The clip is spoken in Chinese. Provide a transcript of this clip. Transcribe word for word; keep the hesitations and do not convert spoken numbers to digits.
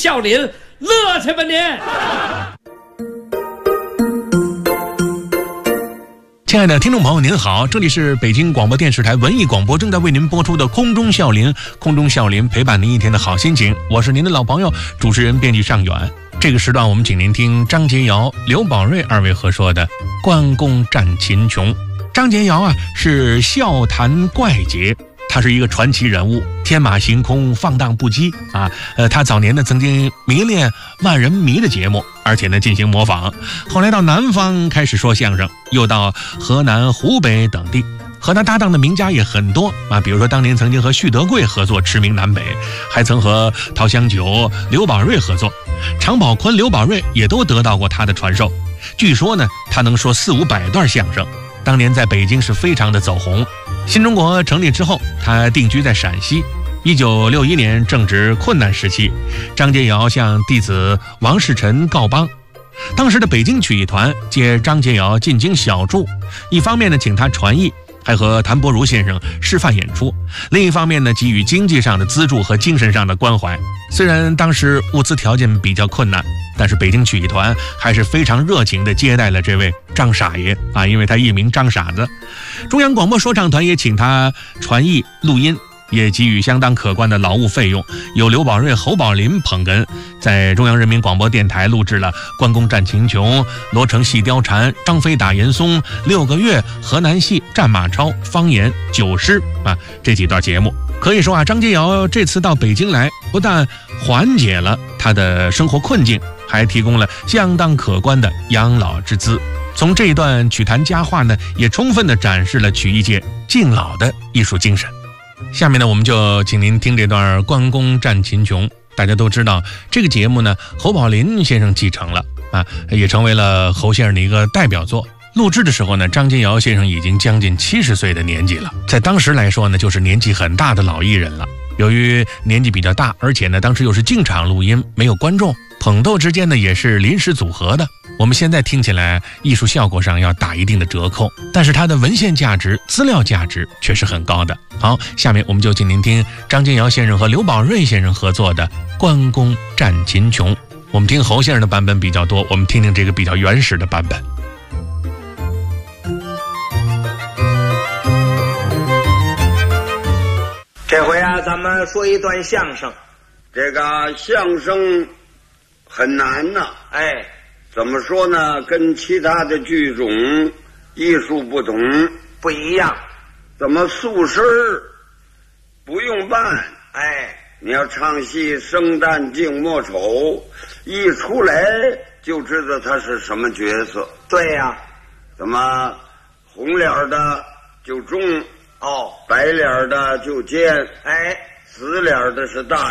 笑林，乐去吧您！ 亲爱的听众朋友您好，这里是北京广播电视台文艺广播正在为您播出的空中笑林，空中笑林陪伴您一天的好心情，我是您的老朋友主持人编辑尚远。这个时段我们请您听张洁瑶、刘宝瑞二位合说的《关公战秦琼》。张洁瑶啊是笑谈怪杰，他是一个传奇人物，天马行空，放荡不羁啊。呃，他早年呢曾经迷恋万人迷的节目，而且呢进行模仿。后来到南方开始说相声，又到河南、湖北等地，和他搭档的名家也很多啊。比如说当年曾经和徐德贵合作驰名南北，还曾和陶香九、刘宝瑞合作，常宝坤、刘宝瑞也都得到过他的传授。据说呢，他能说四五百段相声。当年在北京是非常的走红。新中国成立之后，他定居在陕西。一九六一年正值困难时期，张洁瑶向弟子王世臣告邦。当时的北京曲艺团接张洁瑶进京小住，一方面呢请他传艺，还和谭伯如先生示范演出，另一方面呢给予经济上的资助和精神上的关怀。虽然当时物资条件比较困难，但是北京曲艺团还是非常热情地接待了这位张傻爷啊，因为他艺名张傻子。中央广播说唱团也请他传艺录音，也给予相当可观的劳务费用。有刘宝瑞、侯宝林捧哏，在中央人民广播电台录制了《关公战秦琼》、罗成戏貂蝉、张飞打严嵩、六个月、河南戏、战马超、方言、九诗啊这几段节目。可以说啊，张洁瑶这次到北京来，不但缓解了他的生活困境，还提供了相当可观的养老之资。从这一段曲坛佳话呢，也充分地展示了曲艺界敬老的艺术精神。下面呢，我们就请您听这段《关公战秦琼》。大家都知道，这个节目呢，侯宝林先生继承了啊，也成为了侯先生的一个代表作。录制的时候呢，张洁瑶先生已经将近七十岁的年纪了，在当时来说呢，就是年纪很大的老艺人了。由于年纪比较大，而且呢，当时又是进场录音，没有观众，捧逗之间呢也是临时组合的。我们现在听起来艺术效果上要打一定的折扣，但是它的文献价值、资料价值却是很高的。好，下面我们就请您听张洁瑶先生和刘宝瑞先生合作的《关公战秦琼》。我们听侯先生的版本比较多，我们听听这个比较原始的版本。 这回啊，咱们说一段相声。 这个相声很难呐、啊， 哎， 怎么说呢？跟其他的剧种艺术不同， 不一样。 怎么素身不用扮？ 哎， 你要唱戏生旦净末丑，一出来就知道他是什么角色。 对呀、啊， 怎么红脸的就中， 哦， 白脸的就尖， 哎， 死脸的是大